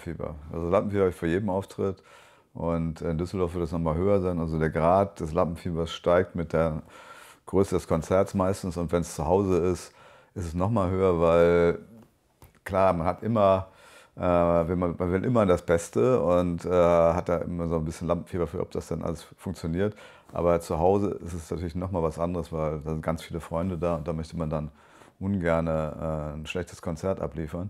Lampenfieber. Also Lampenfieber habe ich vor jedem Auftritt und in Düsseldorf wird es nochmal höher sein. Also der Grad des Lampenfiebers steigt mit der Größe des Konzerts meistens und wenn es zu Hause ist es nochmal höher, weil klar, man hat immer, man will immer das Beste und hat da immer so ein bisschen Lampenfieber für, ob das dann alles funktioniert. Aber zu Hause ist es natürlich nochmal was anderes, weil da sind ganz viele Freunde da und da möchte man dann ungern ein schlechtes Konzert abliefern.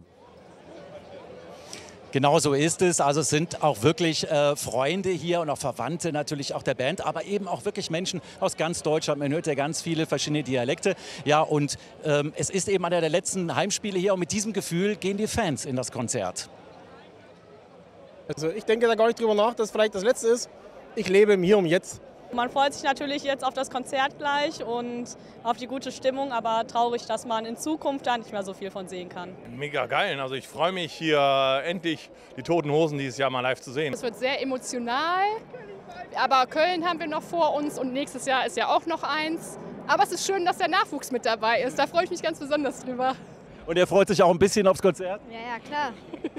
Genau so ist es. Also es sind auch wirklich Freunde hier und auch Verwandte natürlich auch der Band, aber eben auch wirklich Menschen aus ganz Deutschland. Man hört ja ganz viele verschiedene Dialekte. Ja, und es ist eben einer der letzten Heimspiele hier und mit diesem Gefühl gehen die Fans in das Konzert. Also ich denke da gar nicht drüber nach, dass es vielleicht das Letzte ist. Ich lebe im Hier und Jetzt. Man freut sich natürlich jetzt auf das Konzert gleich und auf die gute Stimmung, aber traurig, dass man in Zukunft da nicht mehr so viel von sehen kann. Mega geil, also ich freue mich hier endlich die Toten Hosen dieses Jahr mal live zu sehen. Es wird sehr emotional, aber Köln haben wir noch vor uns und nächstes Jahr ist ja auch noch eins. Aber es ist schön, dass der Nachwuchs mit dabei ist, da freue ich mich ganz besonders drüber. Und er freut sich auch ein bisschen aufs Konzert? Ja, klar.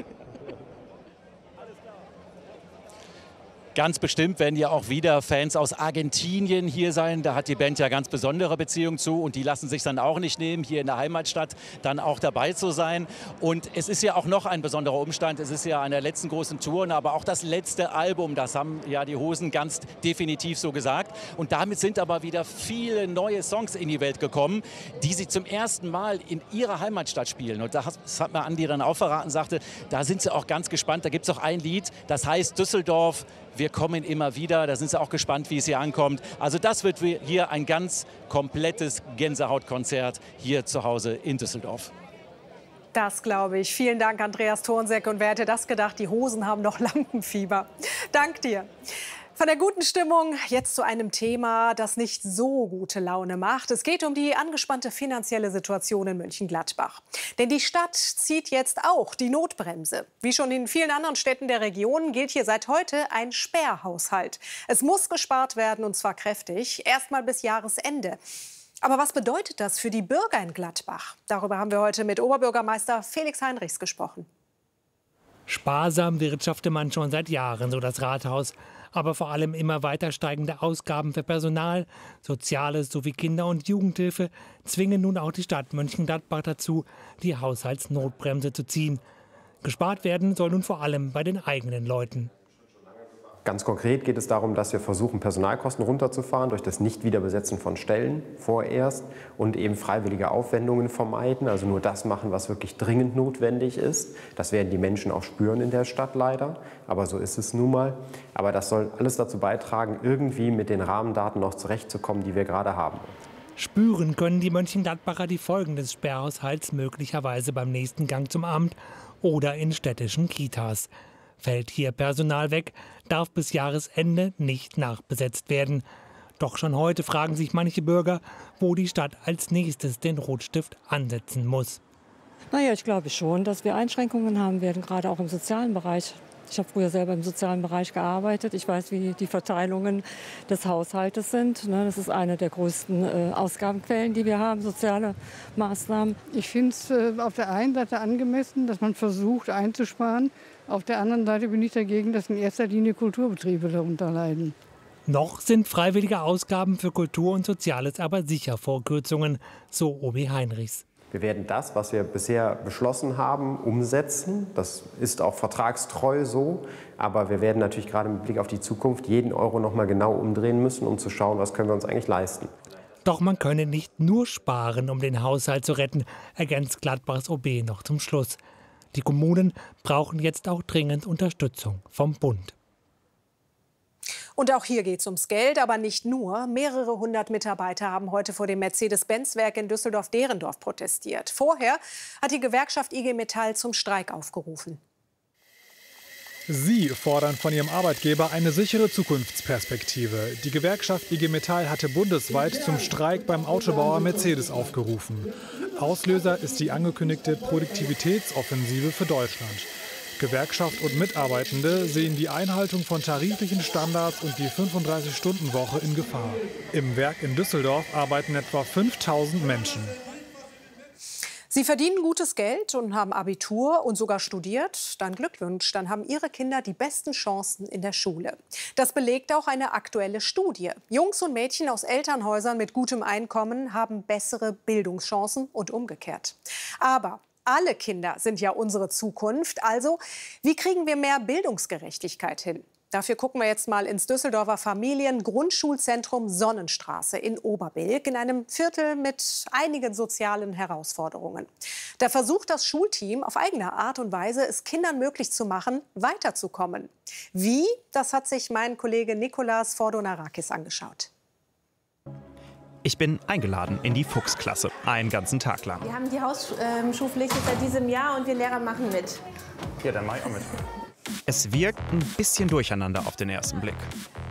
Ganz bestimmt werden ja auch wieder Fans aus Argentinien hier sein. Da hat die Band ja ganz besondere Beziehungen zu und die lassen sich dann auch nicht nehmen, hier in der Heimatstadt dann auch dabei zu sein. Und es ist ja auch noch ein besonderer Umstand. Es ist ja an der letzten großen Tour, aber auch das letzte Album. Das haben ja die Hosen ganz definitiv so gesagt. Und damit sind aber wieder viele neue Songs in die Welt gekommen, die sie zum ersten Mal in ihrer Heimatstadt spielen. Und das hat mir Andi dann auch verraten, sagte, da sind sie auch ganz gespannt. Da gibt es auch ein Lied, das heißt Düsseldorf. Wir kommen immer wieder, da sind sie auch gespannt, wie es hier ankommt. Also das wird hier ein ganz komplettes Gänsehautkonzert hier zu Hause in Düsseldorf. Das glaube ich. Vielen Dank, Andreas Thornseck. Und wer hätte das gedacht, die Hosen haben noch Lampenfieber. Dank dir. Von der guten Stimmung jetzt zu einem Thema, das nicht so gute Laune macht. Es geht um die angespannte finanzielle Situation in Mönchengladbach. Denn die Stadt zieht jetzt auch die Notbremse. Wie schon in vielen anderen Städten der Region gilt hier seit heute ein Sperrhaushalt. Es muss gespart werden, und zwar kräftig, erst mal bis Jahresende. Aber was bedeutet das für die Bürger in Gladbach? Darüber haben wir heute mit Oberbürgermeister Felix Heinrichs gesprochen. Sparsam wirtschafte man schon seit Jahren, so das Rathaus. Aber vor allem immer weiter steigende Ausgaben für Personal, Soziales sowie Kinder- und Jugendhilfe zwingen nun auch die Stadt Mönchengladbach dazu, die Haushaltsnotbremse zu ziehen. Gespart werden soll nun vor allem bei den eigenen Leuten. Ganz konkret geht es darum, dass wir versuchen, Personalkosten runterzufahren durch das Nichtwiederbesetzen von Stellen vorerst und eben freiwillige Aufwendungen vermeiden, also nur das machen, was wirklich dringend notwendig ist. Das werden die Menschen auch spüren in der Stadt leider, aber so ist es nun mal. Aber das soll alles dazu beitragen, irgendwie mit den Rahmendaten noch zurechtzukommen, die wir gerade haben. Spüren können die Mönchengladbacher die Folgen des Sperrhaushalts möglicherweise beim nächsten Gang zum Amt oder in städtischen Kitas. Fällt hier Personal weg, darf bis Jahresende nicht nachbesetzt werden. Doch schon heute fragen sich manche Bürger, wo die Stadt als nächstes den Rotstift ansetzen muss. Naja, ich glaube schon, dass wir Einschränkungen haben werden, gerade auch im sozialen Bereich. Ich habe früher selber im sozialen Bereich gearbeitet. Ich weiß, wie die Verteilungen des Haushaltes sind. Das ist eine der größten Ausgabenquellen, die wir haben, soziale Maßnahmen. Ich finde es auf der einen Seite angemessen, dass man versucht einzusparen. Auf der anderen Seite bin ich dagegen, dass in erster Linie Kulturbetriebe darunter leiden. Noch sind freiwillige Ausgaben für Kultur und Soziales aber sicher vor Kürzungen, so Obi Heinrichs. Wir werden das, was wir bisher beschlossen haben, umsetzen. Das ist auch vertragstreu so. Aber wir werden natürlich gerade mit Blick auf die Zukunft jeden Euro noch mal genau umdrehen müssen, um zu schauen, was können wir uns eigentlich leisten. Doch man könne nicht nur sparen, um den Haushalt zu retten, ergänzt Gladbachs OB noch zum Schluss. Die Kommunen brauchen jetzt auch dringend Unterstützung vom Bund. Und auch hier geht es ums Geld, aber nicht nur. Mehrere hundert Mitarbeiter haben heute vor dem Mercedes-Benz-Werk in Düsseldorf-Derendorf protestiert. Vorher hat die Gewerkschaft IG Metall zum Streik aufgerufen. Sie fordern von ihrem Arbeitgeber eine sichere Zukunftsperspektive. Die Gewerkschaft IG Metall hatte bundesweit zum Streik beim Autobauer Mercedes aufgerufen. Auslöser ist die angekündigte Produktivitätsoffensive für Deutschland. Gewerkschaft und Mitarbeitende sehen die Einhaltung von tariflichen Standards und die 35-Stunden-Woche in Gefahr. Im Werk in Düsseldorf arbeiten etwa 5000 Menschen. Sie verdienen gutes Geld und haben Abitur und sogar studiert. Dann Glückwunsch, dann haben Ihre Kinder die besten Chancen in der Schule. Das belegt auch eine aktuelle Studie. Jungs und Mädchen aus Elternhäusern mit gutem Einkommen haben bessere Bildungschancen und umgekehrt. Aber alle Kinder sind ja unsere Zukunft. Also, wie kriegen wir mehr Bildungsgerechtigkeit hin? Dafür gucken wir jetzt mal ins Düsseldorfer Familiengrundschulzentrum Sonnenstraße in Oberbilk, in einem Viertel mit einigen sozialen Herausforderungen. Da versucht das Schulteam auf eigene Art und Weise, es Kindern möglich zu machen, weiterzukommen. Wie? Das hat sich mein Kollege Nikolas Fordonarakis angeschaut. Ich bin eingeladen in die Fuchsklasse, einen ganzen Tag lang. Wir haben die Hausschulpflicht seit diesem Jahr und wir Lehrer machen mit. Ja, dann mache ich auch mit. Es wirkt ein bisschen durcheinander auf den ersten Blick.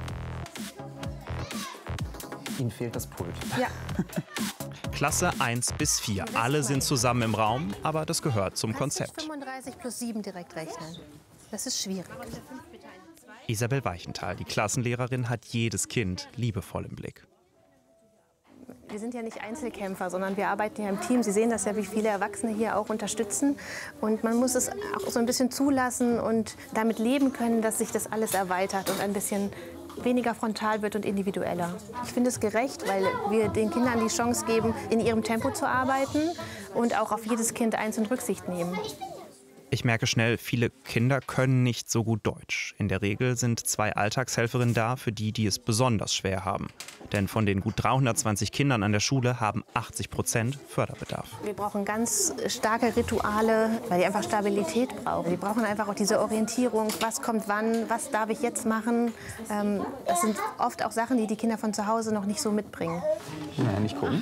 Ihnen fehlt das Pult. Ja. Klasse 1 bis 4. Alle sind zusammen im Raum, aber das gehört zum Konzept. 35 plus 7 direkt rechnen. Das ist schwierig. Isabel Weichenthal, die Klassenlehrerin, hat jedes Kind liebevoll im Blick. Wir sind ja nicht Einzelkämpfer, sondern wir arbeiten ja im Team. Sie sehen das ja, wie viele Erwachsene hier auch unterstützen. Und man muss es auch so ein bisschen zulassen und damit leben können, dass sich das alles erweitert und ein bisschen weniger frontal wird und individueller. Ich finde es gerecht, weil wir den Kindern die Chance geben, in ihrem Tempo zu arbeiten und auch auf jedes Kind einzeln Rücksicht nehmen. Ich merke schnell, viele Kinder können nicht so gut Deutsch. In der Regel sind 2 Alltagshelferinnen da, für die, die es besonders schwer haben. Denn von den gut 320 Kindern an der Schule haben 80% Förderbedarf. Wir brauchen ganz starke Rituale, weil die einfach Stabilität brauchen. Wir brauchen einfach auch diese Orientierung, was kommt wann, was darf ich jetzt machen. Das sind oft auch Sachen, die die Kinder von zu Hause noch nicht so mitbringen. Ja, nicht gucken.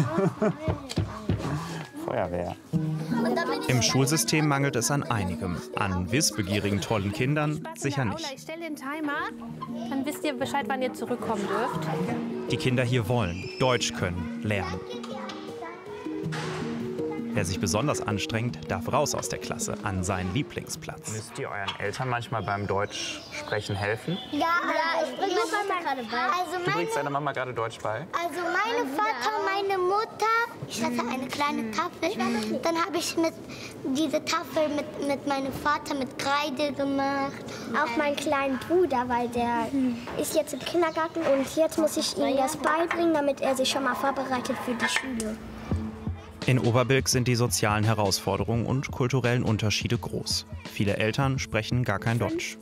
Feuerwehr. Im Schulsystem mangelt es an einigem. An wissbegierigen, tollen Kindern sicher nicht. Ich stelle den Timer, dann wisst ihr Bescheid, wann ihr zurückkommen dürft. Die Kinder hier wollen Deutsch können, lernen. Wer sich besonders anstrengt, darf raus aus der Klasse an seinen Lieblingsplatz. Müsst ihr euren Eltern manchmal beim Deutschsprechen helfen? Ja, ich bringe meine Mama gerade bei. Du bringst deiner Mama gerade Deutsch bei? Also meine Vater, meine Mutter, ich hatte eine kleine Tafel. Dann habe ich diese Tafel mit meinem Vater mit Kreide gemacht. Auch meinen kleinen Bruder, weil der ist jetzt im Kindergarten und jetzt muss ich ihm das beibringen, damit er sich schon mal vorbereitet für die Schule. In Oberbilk sind die sozialen Herausforderungen und kulturellen Unterschiede groß. Viele Eltern sprechen gar kein Deutsch.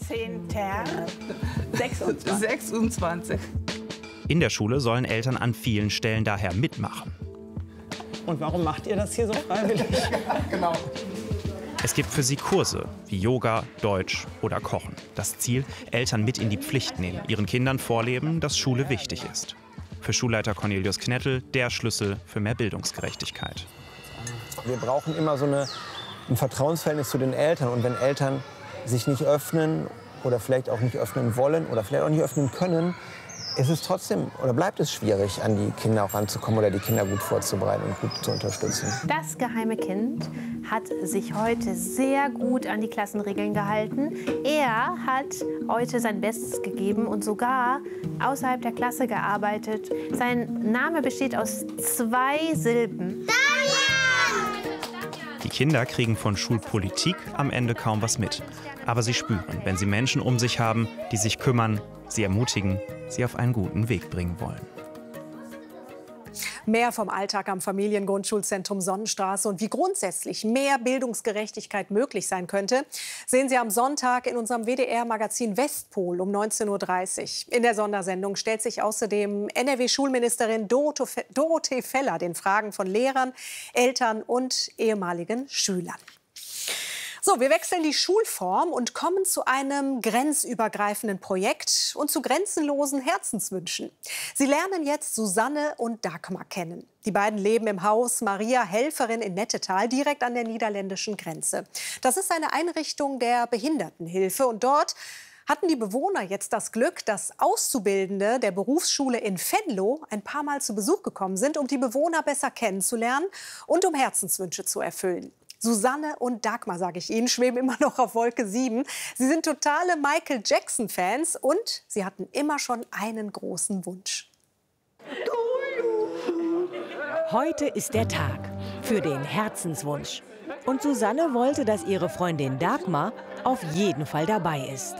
26. In der Schule sollen Eltern an vielen Stellen daher mitmachen. Und warum macht ihr das hier so freiwillig? Genau. Es gibt für sie Kurse wie Yoga, Deutsch oder Kochen. Das Ziel, Eltern mit in die Pflicht nehmen, ihren Kindern vorleben, dass Schule wichtig ist. Für Schulleiter Cornelius Knettel der Schlüssel für mehr Bildungsgerechtigkeit. Wir brauchen immer so ein Vertrauensverhältnis zu den Eltern. Und wenn Eltern sich nicht öffnen oder vielleicht auch nicht öffnen wollen oder vielleicht auch nicht öffnen können, ist es trotzdem oder bleibt es schwierig, an die Kinder auch ranzukommen oder die Kinder gut vorzubereiten und gut zu unterstützen. Das geheime Kind hat sich heute sehr gut an die Klassenregeln gehalten. Er hat heute sein Bestes gegeben und sogar außerhalb der Klasse gearbeitet. Sein Name besteht aus 2 Silben. Die Kinder kriegen von Schulpolitik am Ende kaum was mit. Aber sie spüren, wenn sie Menschen um sich haben, die sich kümmern, sie ermutigen, sie auf einen guten Weg bringen wollen. Mehr vom Alltag am Familiengrundschulzentrum Sonnenstraße und wie grundsätzlich mehr Bildungsgerechtigkeit möglich sein könnte, sehen Sie am Sonntag in unserem WDR-Magazin Westpol um 19:30 Uhr. In der Sondersendung stellt sich außerdem NRW-Schulministerin Dorothee Feller den Fragen von Lehrern, Eltern und ehemaligen Schülern. So, wir wechseln die Schulform und kommen zu einem grenzübergreifenden Projekt und zu grenzenlosen Herzenswünschen. Sie lernen jetzt Susanne und Dagmar kennen. Die beiden leben im Haus Maria Helferin in Nettetal, direkt an der niederländischen Grenze. Das ist eine Einrichtung der Behindertenhilfe und dort hatten die Bewohner jetzt das Glück, dass Auszubildende der Berufsschule in Venlo ein paar Mal zu Besuch gekommen sind, um die Bewohner besser kennenzulernen und um Herzenswünsche zu erfüllen. Susanne und Dagmar, sage ich Ihnen, schweben immer noch auf Wolke 7. Sie sind totale Michael Jackson-Fans und sie hatten immer schon einen großen Wunsch. Heute ist der Tag. für den Herzenswunsch. Und Susanne wollte, dass ihre Freundin Dagmar auf jeden Fall dabei ist.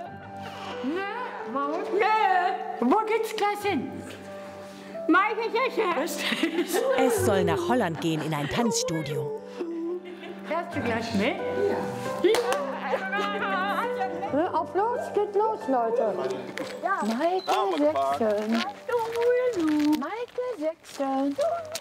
Wo geht's gleich hin? Es soll nach Holland gehen in ein Tanzstudio. Fährst du gleich mit? Ja. Auf los, geht los, Leute. Ja. Michael Jackson. Michael Jackson.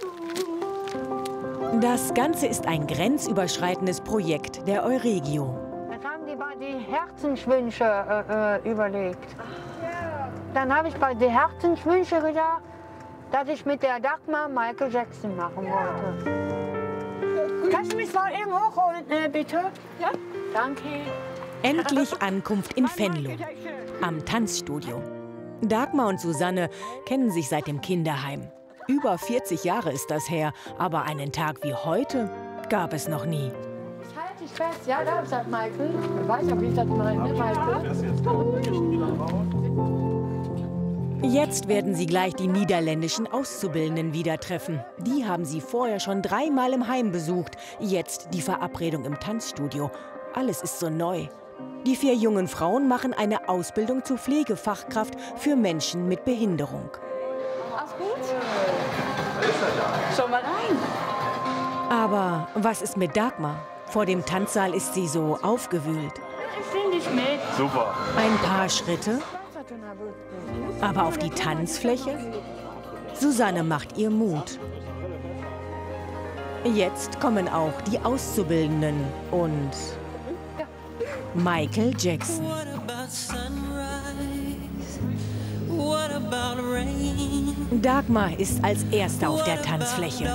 Das Ganze ist ein grenzüberschreitendes Projekt der Euregio. Jetzt haben die bei die Herzenswünsche überlegt. Dann habe ich bei den Herzenswünsche gedacht, dass ich mit der Dagmar Michael Jackson machen wollte. Kannst du mich mal eben hochholen, bitte? Ja. Danke. Endlich Ankunft in Venlo, am Tanzstudio. Dagmar und Susanne kennen sich seit dem Kinderheim. Über 40 Jahre ist das her, aber einen Tag wie heute gab es noch nie. Ich halte dich fest, ja, da ist das Michael. Ich weiß ja, wie ich das meine, ne, Michael? Jetzt werden sie gleich die niederländischen Auszubildenden wieder treffen. Die haben sie vorher schon 3-mal im Heim besucht. Jetzt die Verabredung im Tanzstudio. Alles ist so neu. Die 4 jungen Frauen machen eine Ausbildung zur Pflegefachkraft für Menschen mit Behinderung. Alles gut? Schau mal rein. Aber was ist mit Dagmar? Vor dem Tanzsaal ist sie so aufgewühlt. Ich nehme dich mit. Super. Ein paar Schritte, aber auf die Tanzfläche? Susanne macht ihr Mut. Jetzt kommen auch die Auszubildenden und Michael Jackson. Dagmar ist als Erste auf der Tanzfläche.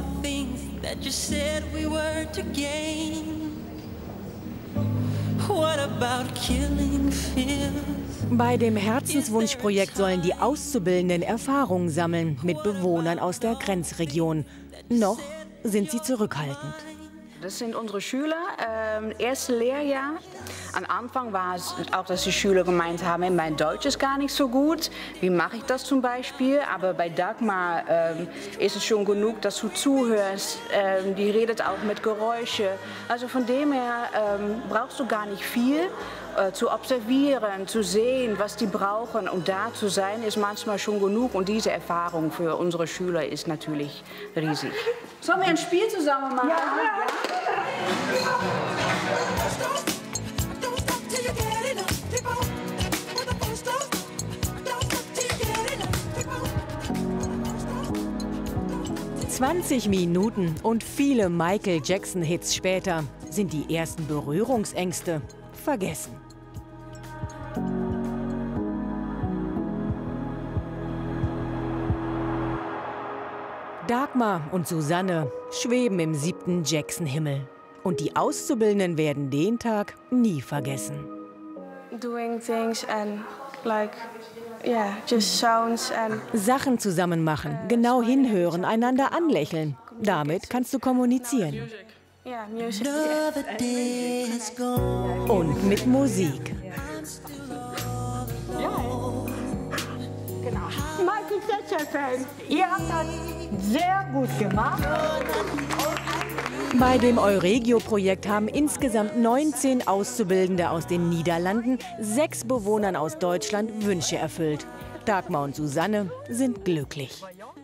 Bei dem Herzenswunschprojekt sollen die Auszubildenden Erfahrungen sammeln mit Bewohnern aus der Grenzregion. Noch sind sie zurückhaltend. Das sind unsere Schüler, erste Lehrjahr. Am Anfang war es auch, dass die Schüler gemeint haben, mein Deutsch ist gar nicht so gut. Wie mache ich das zum Beispiel? Aber bei Dagmar ist es schon genug, dass du zuhörst. Die redet auch mit Geräusche. Also von dem her brauchst du gar nicht viel. Zu observieren, zu sehen, was die brauchen und da zu sein, ist manchmal schon genug. Und diese Erfahrung für unsere Schüler ist natürlich riesig. Sollen wir ein Spiel zusammen machen? Ja. ...20 Minuten und viele Michael Jackson-Hits später sind die ersten Berührungsängste vergessen. Dagmar und Susanne schweben im 7. Jackson-Himmel. Und die Auszubildenden werden den Tag nie vergessen. Doing things and like, yeah, just sounds and Sachen zusammen machen, genau hinhören, einander anlächeln. Damit kannst du kommunizieren. yeah, music. Und mit Musik. Genau. Michael Jackson-Fan, ihr habt das sehr gut gemacht. Bei dem Euregio-Projekt haben insgesamt 19 Auszubildende aus den Niederlanden 6 Bewohnern aus Deutschland Wünsche erfüllt. Dagmar und Susanne sind glücklich.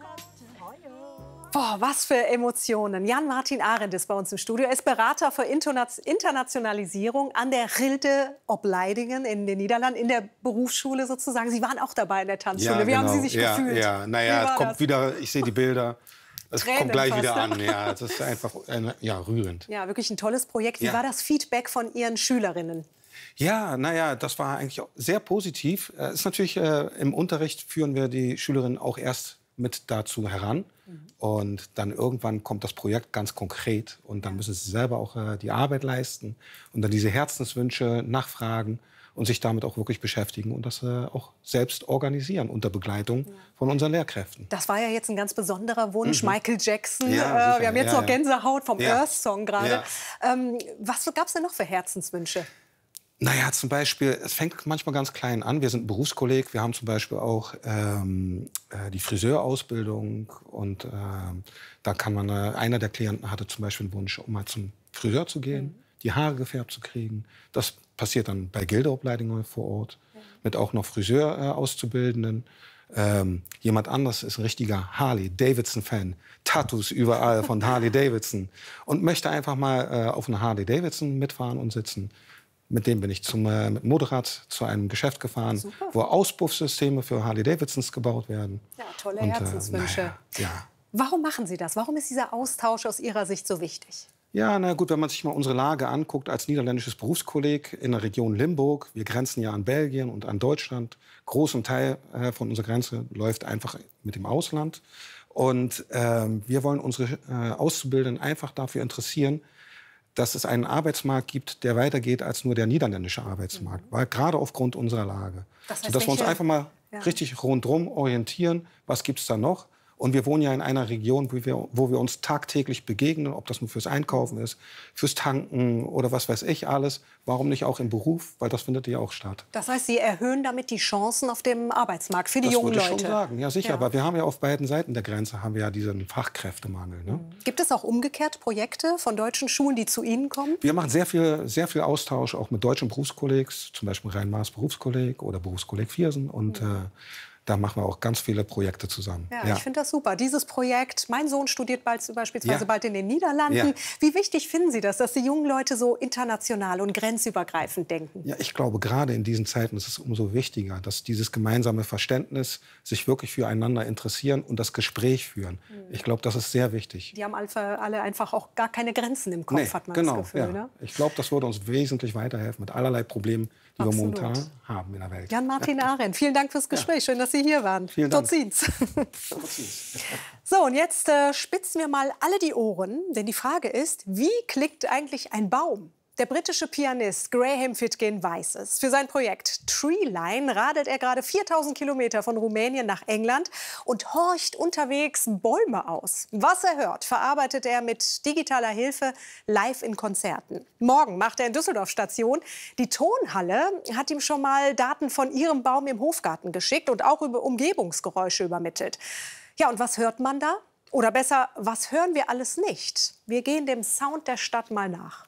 Boah, was für Emotionen. Jan-Martin Arendt ist bei uns im Studio. Er ist Berater für Internationalisierung an der Rilde Opleidingen in den Niederlanden, in der Berufsschule sozusagen. Sie waren auch dabei in der Tanzschule. Ja, Wie haben genau. Sie sich gefühlt? Ja, naja, es kommt wieder, ich sehe die Bilder. Es Tränen kommt gleich fast, wieder ne? an. Ja, es ist einfach rührend. Ja, wirklich ein tolles Projekt. Wie Ja. war das Feedback von Ihren Schülerinnen? Ja, naja, das war eigentlich auch sehr positiv. Ist natürlich, im Unterricht führen wir die Schülerinnen auch erst mit dazu heran. Und dann irgendwann kommt das Projekt ganz konkret. Und dann müssen sie selber auch die Arbeit leisten. Und dann diese Herzenswünsche nachfragen und sich damit auch wirklich beschäftigen und das auch selbst organisieren unter Begleitung von unseren Lehrkräften. Das war ja jetzt ein ganz besonderer Wunsch, Michael Jackson. Ja, wir haben jetzt noch Gänsehaut vom Ja. Earth-Song gerade. Ja. Was gab es denn noch für Herzenswünsche? Naja, zum Beispiel, es fängt manchmal ganz klein an. Wir sind ein Berufskolleg. Wir haben zum Beispiel auch die Friseurausbildung. Und da kann man, einer der Klienten hatte zum Beispiel den Wunsch, um mal zum Friseur zu gehen, die Haare gefärbt zu kriegen. Das passiert dann bei Gildeobleidingen vor Ort, mit auch noch Friseur-Auszubildenden. Jemand anderes ist ein richtiger Harley-Davidson-Fan. Tattoos überall von Harley-Davidson. Und möchte einfach mal auf eine Harley-Davidson mitfahren und sitzen. Mit dem bin ich mit Motorrad zu einem Geschäft gefahren, super, wo Auspuffsysteme für Harley-Davidsons gebaut werden. Ja, tolle Herzenswünsche. Ja. Warum machen Sie das? Warum ist dieser Austausch aus Ihrer Sicht so wichtig? Ja, na gut, wenn man sich mal unsere Lage anguckt als niederländisches Berufskolleg in der Region Limburg. Wir grenzen ja an Belgien und an Deutschland. Großen Teil von unserer Grenze läuft einfach mit dem Ausland. Und wir wollen unsere Auszubildenden einfach dafür interessieren, dass es einen Arbeitsmarkt gibt, der weitergeht als nur der niederländische Arbeitsmarkt. Weil gerade aufgrund unserer Lage. Das heißt, dass wir uns einfach mal richtig rundherum orientieren, was gibt es da noch. Und wir wohnen ja in einer Region, wo wir uns tagtäglich begegnen, ob das nur fürs Einkaufen ist, fürs Tanken oder was weiß ich alles. Warum nicht auch im Beruf? Weil das findet ja auch statt. Das heißt, Sie erhöhen damit die Chancen auf dem Arbeitsmarkt für die jungen Leute? Das würde ich schon sagen, ja sicher. Ja. Aber wir haben ja auf beiden Seiten der Grenze haben wir ja diesen Fachkräftemangel. Ne? Gibt es auch umgekehrt Projekte von deutschen Schulen, die zu Ihnen kommen? Wir machen sehr viel Austausch auch mit deutschen Berufskollegs, zum Beispiel Rhein-Maas Berufskolleg oder Berufskolleg Viersen. Und da machen wir auch ganz viele Projekte zusammen. Ja, ich finde das super. Dieses Projekt, mein Sohn studiert beispielsweise bald in den Niederlanden. Ja. Wie wichtig finden Sie das, dass die jungen Leute so international und grenzübergreifend denken? Ja, ich glaube, gerade in diesen Zeiten ist es umso wichtiger, dass dieses gemeinsame Verständnis, sich wirklich füreinander interessieren und das Gespräch führen. Ich glaube, das ist sehr wichtig. Die haben alle einfach auch gar keine Grenzen im Kopf, hat man das Gefühl. Ja. Ne? Ich glaube, das würde uns wesentlich weiterhelfen mit allerlei Problemen, die wir momentan haben in der Welt. Jan-Martin Arendt, vielen Dank fürs Gespräch. Schön, dass Sie hier waren. Vielen Dank. So, und jetzt spitzen wir mal alle die Ohren, denn die Frage ist, wie klickt eigentlich ein Baum? Der britische Pianist Graham Fitkin weiß es. Für sein Projekt Treeline radelt er gerade 4000 Kilometer von Rumänien nach England und horcht unterwegs Bäume aus. Was er hört, verarbeitet er mit digitaler Hilfe live in Konzerten. Morgen macht er in Düsseldorf Station. Die Tonhalle hat ihm schon mal Daten von ihrem Baum im Hofgarten geschickt und auch über Umgebungsgeräusche übermittelt. Ja, und was hört man da? Oder besser, was hören wir alles nicht? Wir gehen dem Sound der Stadt mal nach.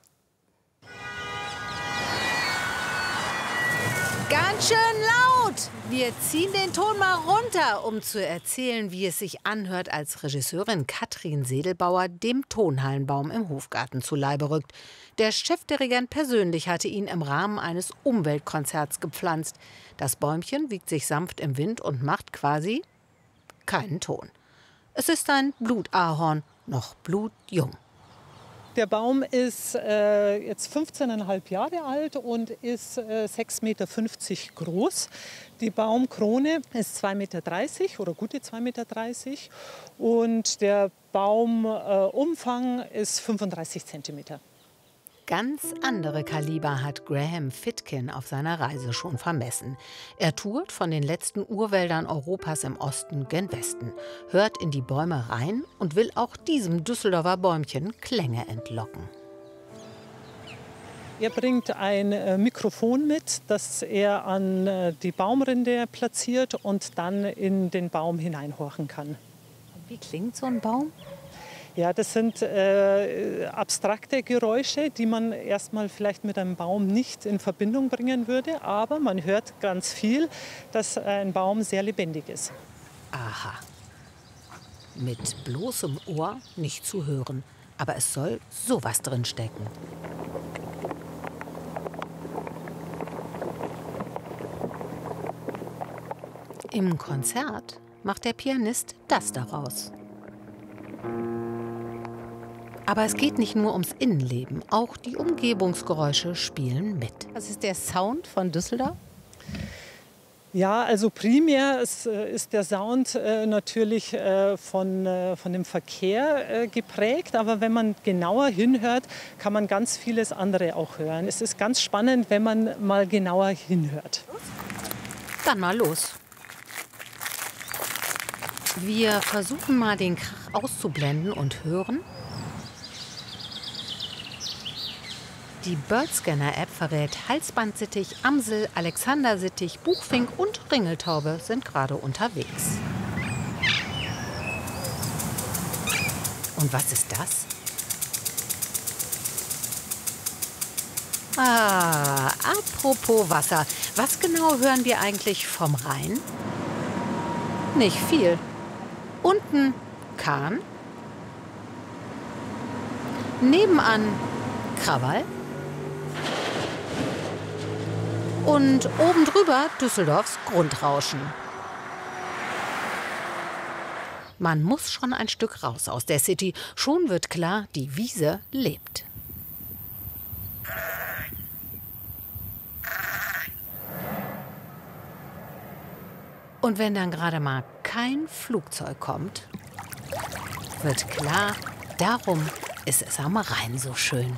Ganz schön laut! Wir ziehen den Ton mal runter, um zu erzählen, wie es sich anhört, als Regisseurin Katrin Sedelbauer dem Tonhallenbaum im Hofgarten zu Leibe rückt. Der Chefdirigent persönlich hatte ihn im Rahmen eines Umweltkonzerts gepflanzt. Das Bäumchen wiegt sich sanft im Wind und macht quasi keinen Ton. Es ist ein Blutahorn, noch blutjung. Der Baum ist jetzt 15,5 Jahre alt und ist 6,50 Meter groß. Die Baumkrone ist 2,30 Meter oder gute 2,30 Meter. Und der Baumumfang ist 35 Zentimeter. Ganz andere Kaliber hat Graham Fitkin auf seiner Reise schon vermessen. Er tourt von den letzten Urwäldern Europas im Osten gen Westen, hört in die Bäume rein und will auch diesem Düsseldorfer Bäumchen Klänge entlocken. Er bringt ein Mikrofon mit, das er an die Baumrinde platziert und dann in den Baum hineinhorchen kann. Wie klingt so ein Baum? Ja, das sind abstrakte Geräusche, die man erstmal vielleicht mit einem Baum nicht in Verbindung bringen würde. Aber man hört ganz viel, dass ein Baum sehr lebendig ist. Aha. Mit bloßem Ohr nicht zu hören. Aber es soll sowas drin stecken. Im Konzert macht der Pianist das daraus. Aber es geht nicht nur ums Innenleben, auch die Umgebungsgeräusche spielen mit. Was ist der Sound von Düsseldorf? Ja, also primär ist der Sound natürlich von dem Verkehr geprägt. Aber wenn man genauer hinhört, kann man ganz vieles andere auch hören. Es ist ganz spannend, wenn man mal genauer hinhört. Dann mal los. Wir versuchen mal den Krach auszublenden und hören. Die Birdscanner-App verrät Halsbandsittich, Amsel, Alexandersittich, Buchfink und Ringeltaube sind gerade unterwegs. Und was ist das? Ah, apropos Wasser. Was genau hören wir eigentlich vom Rhein? Nicht viel. Unten Kahn. Nebenan Krawall. Und oben drüber Düsseldorfs Grundrauschen. Man muss schon ein Stück raus aus der City. Schon wird klar, die Wiese lebt. Und wenn dann gerade mal kein Flugzeug kommt, wird klar, darum ist es am Rhein so schön.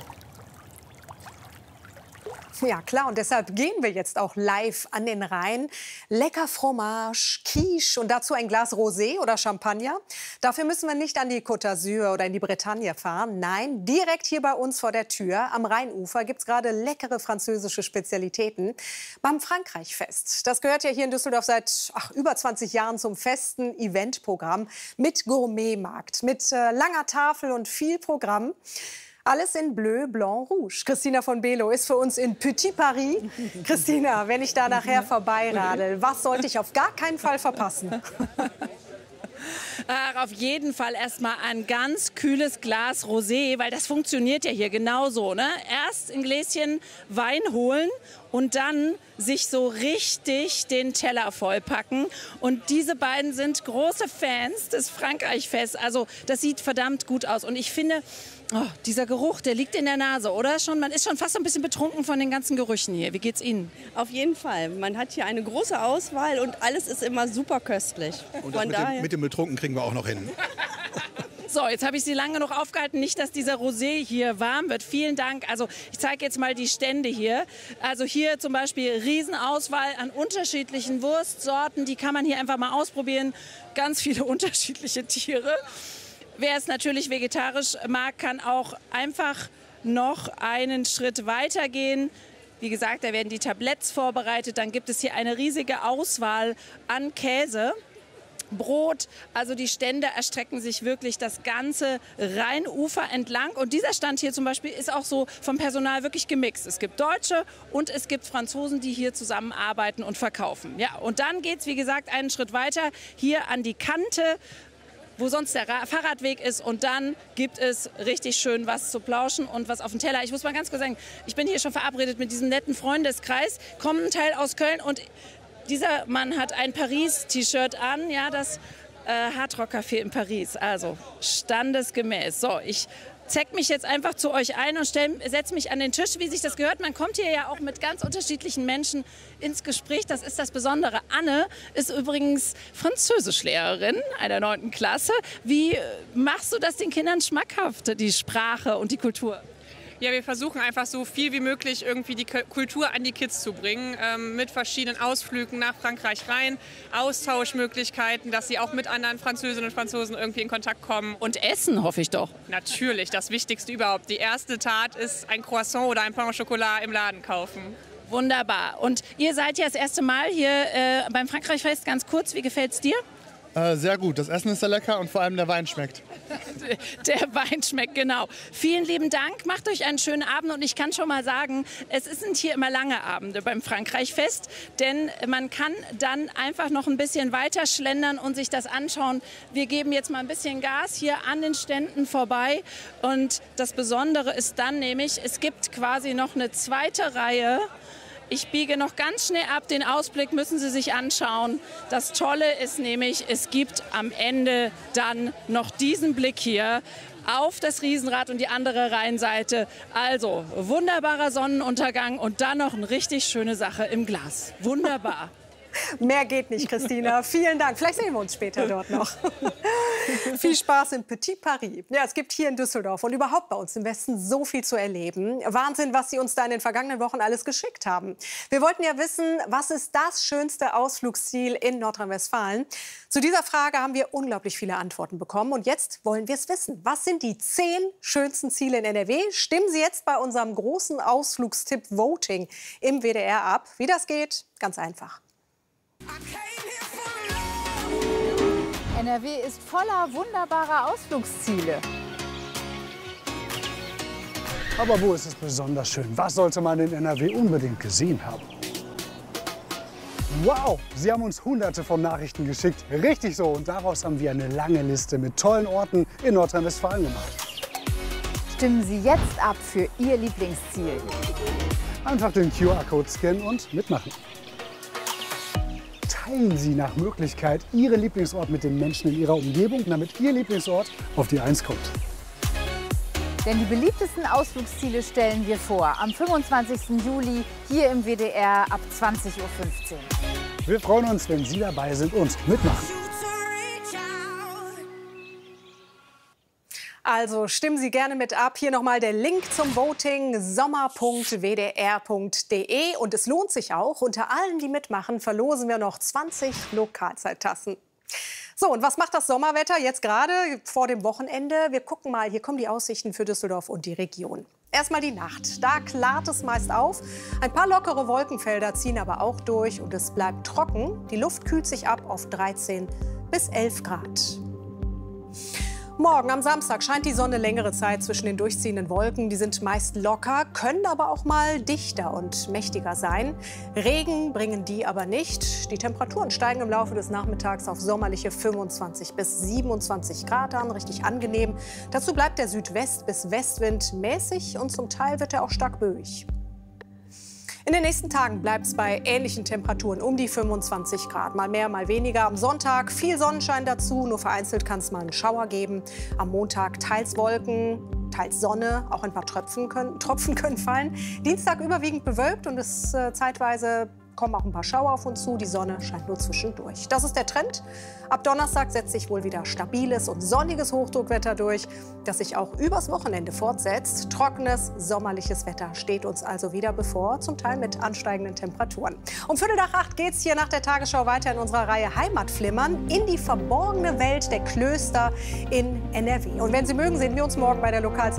Ja, klar. Und deshalb gehen wir jetzt auch live an den Rhein. Lecker Fromage, Quiche und dazu ein Glas Rosé oder Champagner. Dafür müssen wir nicht an die Côte d'Azur oder in die Bretagne fahren. Nein, direkt hier bei uns vor der Tür am Rheinufer gibt es gerade leckere französische Spezialitäten beim Frankreich-Fest. Das gehört ja hier in Düsseldorf seit über 20 Jahren zum festen Eventprogramm mit Gourmetmarkt, mit langer Tafel und viel Programm. Alles in Bleu, Blanc, Rouge. Christina von Below ist für uns in Petit Paris. Christina, wenn ich da nachher vorbeiradel, was sollte ich auf gar keinen Fall verpassen? Auf jeden Fall erstmal ein ganz kühles Glas Rosé, weil das funktioniert ja hier genauso. Ne? Erst ein Gläschen Wein holen und dann sich so richtig den Teller vollpacken. Und diese beiden sind große Fans des Frankreich-Fests. Also das sieht verdammt gut aus. Und ich finde, dieser Geruch, der liegt in der Nase, oder? Man ist schon fast ein bisschen betrunken von den ganzen Gerüchen hier. Wie geht's Ihnen? Auf jeden Fall. Man hat hier eine große Auswahl und alles ist immer super köstlich. Und das mit dem Betrunken kriegen wir auch noch hin. So, jetzt habe ich Sie lange genug aufgehalten. Nicht, dass dieser Rosé hier warm wird. Vielen Dank. Also ich zeige jetzt mal die Stände hier. Also hier zum Beispiel Riesenauswahl an unterschiedlichen Wurstsorten. Die kann man hier einfach mal ausprobieren. Ganz viele unterschiedliche Tiere. Wer es natürlich vegetarisch mag, kann auch einfach noch einen Schritt weiter gehen. Wie gesagt, da werden die Tabletts vorbereitet. Dann gibt es hier eine riesige Auswahl an Käse. Brot, also die Stände erstrecken sich wirklich das ganze Rheinufer entlang. Und dieser Stand hier zum Beispiel ist auch so vom Personal wirklich gemixt. Es gibt Deutsche und es gibt Franzosen, die hier zusammenarbeiten und verkaufen. Ja, und dann geht es, wie gesagt, einen Schritt weiter hier an die Kante, wo sonst der Fahrradweg ist. Und dann gibt es richtig schön was zu plauschen und was auf dem Teller. Ich muss mal ganz kurz sagen, ich bin hier schon verabredet mit diesem netten Freundeskreis, kommen ein Teil aus Köln und dieser Mann hat ein Paris-T-Shirt an, ja, das Hard Rock Café in Paris, also standesgemäß. So, ich zeig mich jetzt einfach zu euch ein und setze mich an den Tisch, wie sich das gehört. Man kommt hier ja auch mit ganz unterschiedlichen Menschen ins Gespräch. Das ist das Besondere. Anne ist übrigens Französischlehrerin einer 9. Klasse. Wie machst du das den Kindern schmackhaft, die Sprache und die Kultur? Ja, wir versuchen einfach so viel wie möglich irgendwie die Kultur an die Kids zu bringen, mit verschiedenen Ausflügen nach Frankreich rein, Austauschmöglichkeiten, dass sie auch mit anderen Französinnen und Franzosen irgendwie in Kontakt kommen. Und essen, hoffe ich doch. Natürlich, das Wichtigste überhaupt. Die erste Tat ist ein Croissant oder ein Pain au Chocolat im Laden kaufen. Wunderbar. Und ihr seid ja das erste Mal hier beim Frankreich-Fest. Ganz kurz, wie gefällt's dir? Sehr gut. Das Essen ist sehr lecker und vor allem der Wein schmeckt. Der Wein schmeckt, genau. Vielen lieben Dank. Macht euch einen schönen Abend. Und ich kann schon mal sagen, es sind hier immer lange Abende beim Frankreich-Fest. Denn man kann dann einfach noch ein bisschen weiter schlendern und sich das anschauen. Wir geben jetzt mal ein bisschen Gas hier an den Ständen vorbei. Und das Besondere ist dann nämlich, es gibt quasi noch eine zweite Reihe. Ich biege noch ganz schnell ab, den Ausblick müssen Sie sich anschauen. Das Tolle ist nämlich, es gibt am Ende dann noch diesen Blick hier auf das Riesenrad und die andere Rheinseite. Also wunderbarer Sonnenuntergang und dann noch eine richtig schöne Sache im Glas. Wunderbar. Mehr geht nicht, Christina. Vielen Dank. Vielleicht sehen wir uns später dort noch. Viel Spaß in Petit Paris. Ja, es gibt hier in Düsseldorf und überhaupt bei uns im Westen so viel zu erleben. Wahnsinn, was Sie uns da in den vergangenen Wochen alles geschickt haben. Wir wollten ja wissen, was ist das schönste Ausflugsziel in Nordrhein-Westfalen? Zu dieser Frage haben wir unglaublich viele Antworten bekommen. Und jetzt wollen wir es wissen. Was sind die 10 schönsten Ziele in NRW? Stimmen Sie jetzt bei unserem großen Ausflugstipp Voting im WDR ab. Wie das geht? Ganz einfach. NRW ist voller wunderbarer Ausflugsziele. Aber wo ist es besonders schön? Was sollte man in NRW unbedingt gesehen haben? Wow, Sie haben uns Hunderte von Nachrichten geschickt. Richtig so. Und daraus haben wir eine lange Liste mit tollen Orten in Nordrhein-Westfalen gemacht. Stimmen Sie jetzt ab für Ihr Lieblingsziel. Einfach den QR-Code scannen und mitmachen. Teilen Sie nach Möglichkeit Ihren Lieblingsort mit den Menschen in Ihrer Umgebung, damit Ihr Lieblingsort auf die 1 kommt. Denn die beliebtesten Ausflugsziele stellen wir vor. Am 25. Juli hier im WDR ab 20:15 Uhr. Wir freuen uns, wenn Sie dabei sind und mitmachen. Also stimmen Sie gerne mit ab. Hier nochmal der Link zum Voting: sommer.wdr.de. Und es lohnt sich auch. Unter allen, die mitmachen, verlosen wir noch 20 Lokalzeittassen. So, und was macht das Sommerwetter jetzt gerade vor dem Wochenende? Wir gucken mal, hier kommen die Aussichten für Düsseldorf und die Region. Erstmal die Nacht. Da klart es meist auf. Ein paar lockere Wolkenfelder ziehen aber auch durch und es bleibt trocken. Die Luft kühlt sich ab auf 13 bis 11 Grad. Morgen am Samstag scheint die Sonne längere Zeit zwischen den durchziehenden Wolken. Die sind meist locker, können aber auch mal dichter und mächtiger sein. Regen bringen die aber nicht. Die Temperaturen steigen im Laufe des Nachmittags auf sommerliche 25 bis 27 Grad an. Richtig angenehm. Dazu bleibt der Südwest- bis Westwind mäßig und zum Teil wird er auch stark böig. In den nächsten Tagen bleibt es bei ähnlichen Temperaturen um die 25 Grad. Mal mehr, mal weniger. Am Sonntag viel Sonnenschein dazu. Nur vereinzelt kann es mal einen Schauer geben. Am Montag teils Wolken, teils Sonne. Auch ein paar Tropfen können fallen. Dienstag überwiegend bewölkt und es zeitweise kommen auch ein paar Schauer auf uns zu. Die Sonne scheint nur zwischendurch. Das ist der Trend. Ab Donnerstag setzt sich wohl wieder stabiles und sonniges Hochdruckwetter durch, das sich auch übers Wochenende fortsetzt. Trockenes, sommerliches Wetter steht uns also wieder bevor, zum Teil mit ansteigenden Temperaturen. Um 7:45 geht es hier nach der Tagesschau weiter in unserer Reihe Heimatflimmern in die verborgene Welt der Klöster in NRW. Und wenn Sie mögen, sehen wir uns morgen bei der Lokalzeit